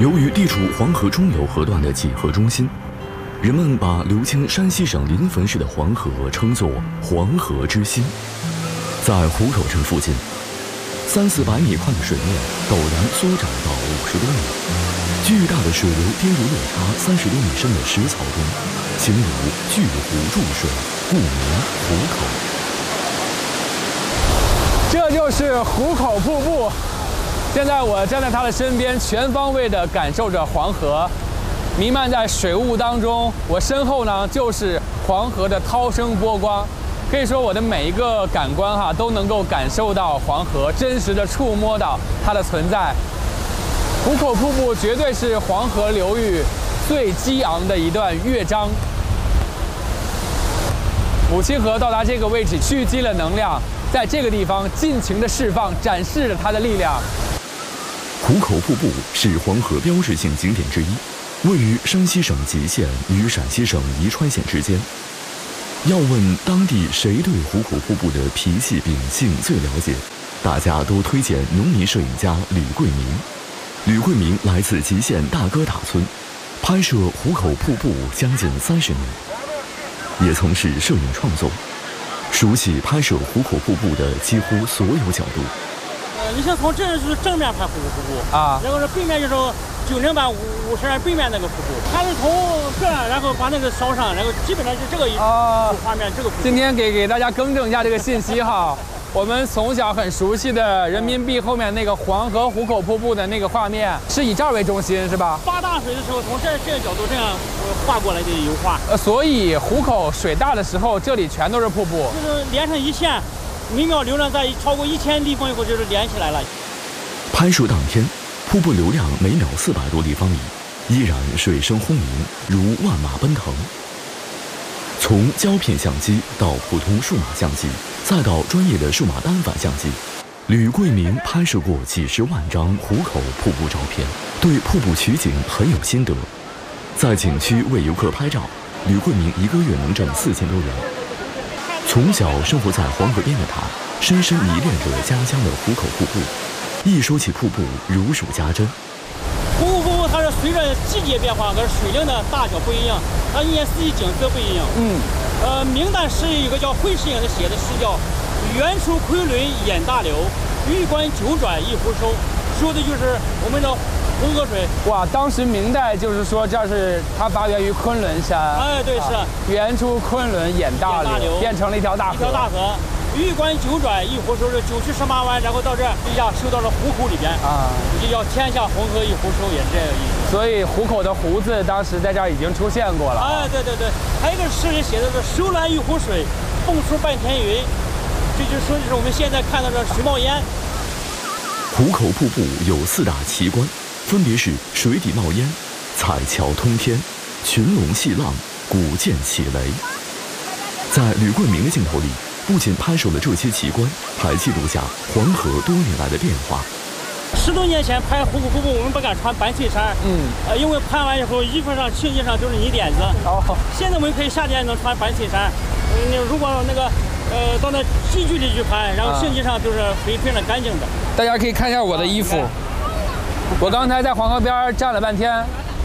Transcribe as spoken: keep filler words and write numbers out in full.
由于地处黄河中游河段的几何中心，人们把流经山西省临汾市的黄河称作黄河之心。在壶口镇附近，三四百米宽的水面陡然缩窄到五十多米，巨大的水流跌入落差三十多米深的石槽中，形如巨湖注水，故名壶口。 这就是壶口瀑布。现在我站在它的身边，全方位地感受着黄河，弥漫在水雾当中。我身后呢，就是黄河的涛声波光。可以说，我的每一个感官哈都能够感受到黄河，真实的触摸到它的存在。壶口瀑布绝对是黄河流域最激昂的一段乐章。母亲河到达这个位置，蓄积了能量，在这个地方尽情的释放，展示了它的力量。 壶口瀑布是黄河标志性景点之一，位于山西省吉县与陕西省宜川县之间。要问当地谁对壶口瀑布的脾气秉性最了解，大家都推荐农民摄影家吕桂明。吕桂明来自吉县大哥塔村，拍摄壶口瀑布将近三十年，也从事摄影创作，熟悉拍摄壶口瀑布的几乎所有角度。 呃，你像从这是正面拍壶口瀑布啊，然后是背面就是九零版五十背面那个瀑布，它是从这儿，然后把那个烧上，然后基本上是这个啊画面，这个瀑布。 今天给给大家更正一下这个信息哈。我们从小很熟悉的人民币后面那个黄河壶口瀑布的那个画面，是以这儿为中心是吧？ 发大水的时候，从这这个角度这样画过来的油画。 呃，所以壶口水大的时候，这里全都是瀑布， 就是连成一线，每秒流量在超过一千立方以后，就是连起来了。 拍摄当天，瀑布流量每秒四百多立方米，依然水声轰鸣，如万马奔腾。从胶片相机到普通数码相机，再到专业的数码单反相机，吕桂明拍摄过几十万张壶口瀑布照片，对瀑布取景很有心得。在景区为游客拍照，吕桂明一个月能挣四千多元。从小生活在黄河边的他，深深迷恋着家乡的壶口瀑布，一说起瀑布，如数家珍。 壶口瀑布它是随着季节变化，跟水量的大小不一样，它一年四季景色不一样。嗯，呃，明代诗有一个叫惠世隐的写的诗叫“源出昆仑眼大流，玉关九转一壶收”，说的就是我们的红河水。 哇，当时明代就是说这是它发源于昆仑山。 哎，对，是。啊、 源出昆仑眼大 流, 大流，变成了一条大河。 一条大河。玉关九转一壶收，是九曲十八弯，然后到这儿一下收到了壶口里边啊，就叫天下黄河一壶收，也是这个意思。 所以壶口的壶字当时在这儿已经出现过了。 哎，对对对，还有一个诗里写的是“收来一壶水，蹦出半天云”，这就说的是我们现在看到的水冒烟。 壶口瀑布有四大奇观，分别是水底冒烟、彩桥通天、群龙戏浪、古剑起雷。在吕桂明的镜头里，不仅拍摄了这些奇观，还记录下黄河多年来的变化。 十多年前拍壶口瀑布，我们不敢穿白衬衫，嗯，呃，因为拍完以后衣服上、庆衣上都是泥点子。哦，现在我们可以夏天能穿白衬衫，嗯，如果那个呃到那近距离去拍，然后庆衣上就是非非常干净的。 大家可以看一下我的衣服，我刚才在黄河边站了半天。